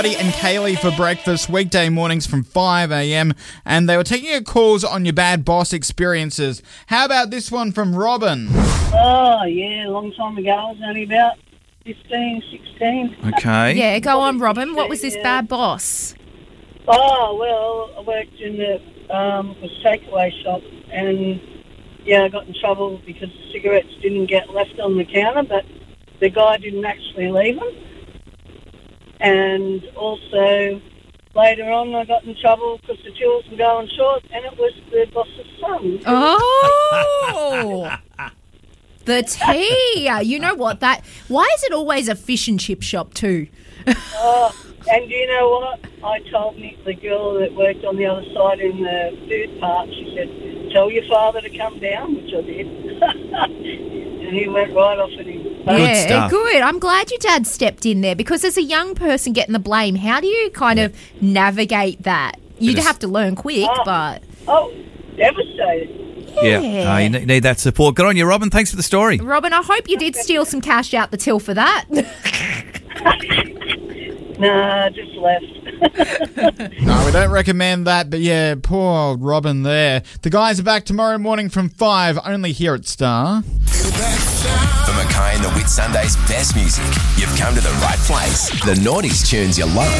And Kaylee for breakfast weekday mornings from 5 a.m. and they were taking your calls on your bad boss experiences. How about this one from Robin? Oh, yeah, a long time ago. I was only about 15, 16. Okay. Yeah, go on, Robin. What was this bad boss? Oh, well, I worked in the takeaway shop and, I got in trouble because the cigarettes didn't get left on the counter, but the guy didn't actually leave them. And also, later on, I got in trouble because the tills were going short, and it was the boss's son. Oh! The tea. You know what? Why is it always a fish and chip shop too? And you know what? I told Nick, the girl that worked on the other side in the food part, she said, tell your father to come down, which I did. And he went right off at him. Yeah, stuff. good. I'm glad your dad stepped in there because as a young person getting the blame, how do you kind of navigate that? You'd have to learn quick, but... Oh, devastated. Yeah. You need that support. Good on you, Robin. Thanks for the story. Robin, I hope you did steal some cash out the till for that. Nah, just left. No, we don't recommend that, but yeah, poor old Robin there. The guys are back tomorrow morning from 5, only here at Star. For Mackay and the Whit Sunday's best music, you've come to the right place. The Naughties tunes you love.